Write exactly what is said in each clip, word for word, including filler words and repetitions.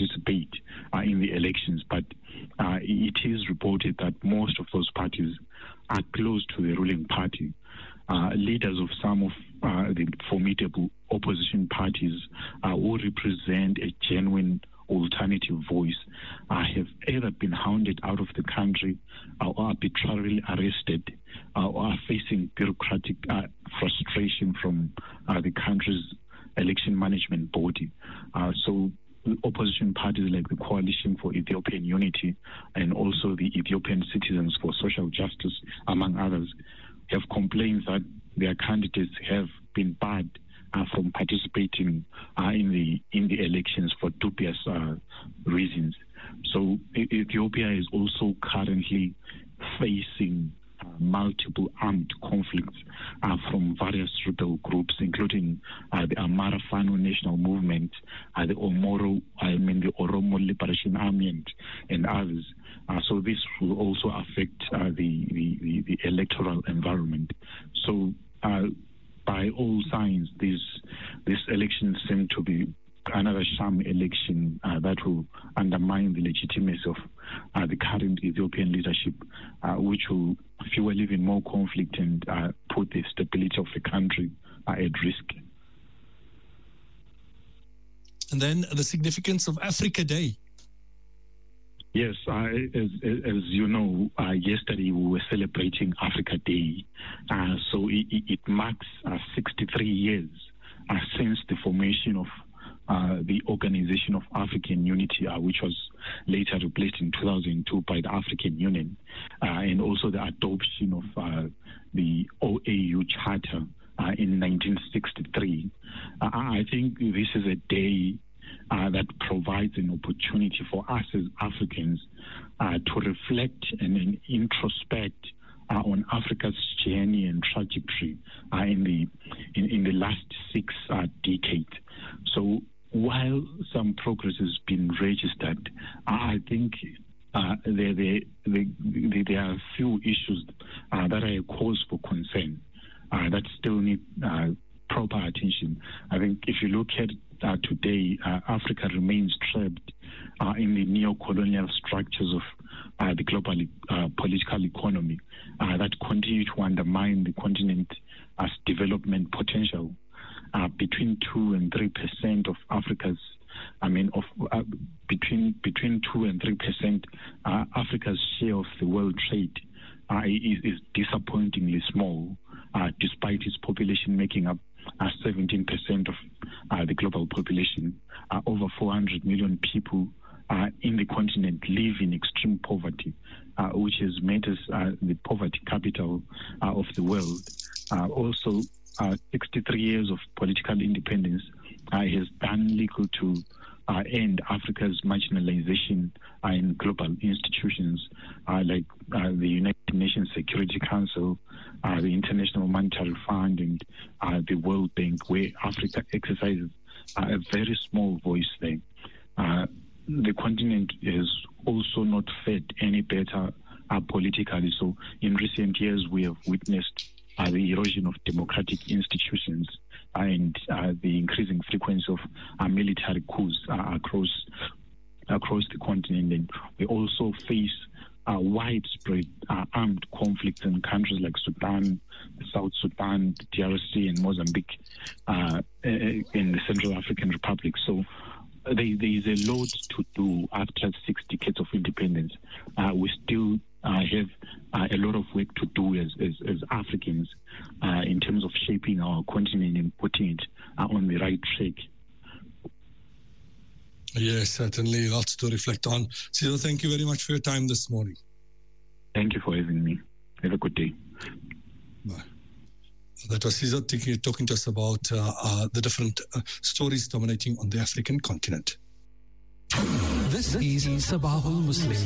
participate uh, in the elections, but uh, it is reported that most of those parties are close to the ruling party. Uh, leaders of some of uh, the formidable opposition parties uh, who represent a genuine alternative voice uh, have either been hounded out of the country uh, or arbitrarily arrested uh, or are facing bureaucratic uh, frustration from uh, the country's election management body. Uh, so opposition parties like the Coalition for Ethiopian Unity and also the Ethiopian Citizens for Social Justice, among others, have complained that their candidates have been barred uh, from participating uh, in the in the elections for dubious uh, reasons. So Ethiopia is also currently facing uh, multiple armed conflicts uh, from various rebel groups, including uh, the Amara Fano National Movement, uh, the Omoro, I mean the Oromo Liberation Army, and, and others. Uh, so this will also affect uh, the, the, the, the electoral environment. So uh, by all signs, these this election seem to be another sham election uh, that will undermine the legitimacy of uh, the current Ethiopian leadership, uh, which will fuel even more conflict and uh, put the stability of the country uh, at risk. And then the significance of Africa Day. Yes, uh, as, as you know, uh, yesterday we were celebrating Africa Day. Uh, so it, it marks uh, sixty-three years uh, since the formation of uh, the Organization of African Unity, uh, which was later replaced in two thousand two by the African Union, uh, and also the adoption of uh, the O A U Charter uh, in nineteen sixty-three. Uh, I think this is a day Uh, that provides an opportunity for us as Africans uh, to reflect and, and introspect uh, on Africa's journey and trajectory uh, in the in, in the last six uh, decades. So while some progress has been registered, I think uh, there, there, there, there are a few issues uh, that are a cause for concern uh, that still need uh, proper attention. I think if you look at Uh, today, uh, Africa remains trapped uh, in the neo-colonial structures of uh, the global uh, political economy uh, that continue to undermine the continent's uh, development potential. Uh, between two and three percent of Africa's, I mean, of uh, between between two and three percent, uh, Africa's share of the world trade uh, is, is disappointingly small, uh, despite its population making up Uh, seventeen percent of uh, the global population. Uh, over four hundred million people uh, in the continent live in extreme poverty, uh, which has made us uh, the poverty capital uh, of the world. Uh, also, uh, sixty-three years of political independence uh, has done little to uh, end Africa's marginalization uh, in global institutions uh, like uh, the United Nations Security Council, Uh, the International Monetary Fund, and uh, the World Bank, where Africa exercises uh, a very small voice there. Uh, the continent has also not fared any better uh, politically. So in recent years, we have witnessed uh, the erosion of democratic institutions and uh, the increasing frequency of uh, military coups uh, across across the continent. And we also face Uh, widespread uh, armed conflicts in countries like Sudan, South Sudan, the D R C, and Mozambique, uh, in the Central African Republic. So there, there is a lot to do after six decades of independence. Uh, we still uh, have uh, a lot of work to do as, as, as Africans uh, in terms of shaping our continent and putting it uh, on the right track. Yes, certainly. Lots to reflect on. Sizwe, thank you very much for your time this morning. Thank you for having me. Have a good day. Bye. That was Sizwe talking to us about uh, uh, the different uh, stories dominating on the African continent. This is Sabah al-Muslim.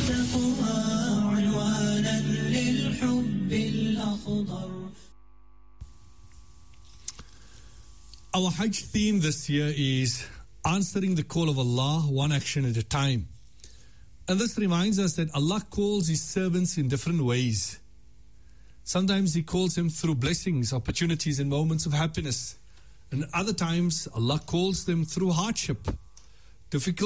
Our Hajj theme this year is answering the call of Allah, one action at a time. And this reminds us that Allah calls His servants in different ways. Sometimes He calls them through blessings, opportunities, and moments of happiness. And other times, Allah calls them through hardship, difficult